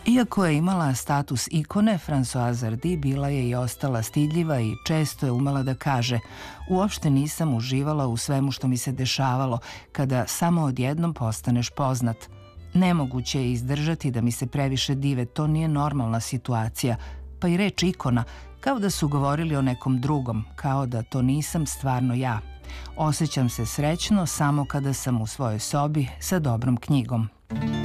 Iako je imala status ikone, Françoise Hardy bila je i ostala stidljiva i često je umela da kaže: uopšte nisam uživala u svemu što mi se dešavalo kada samo odjednom postaneš poznat. Nemoguće je izdržati da mi se previše dive, to nije normalna situacija. Pa i reč ikona, kao da su govorili o nekom drugom, kao da to nisam stvarno ja. Osjećam se srećno samo kada sam u svojoj sobi sa dobrom knjigom.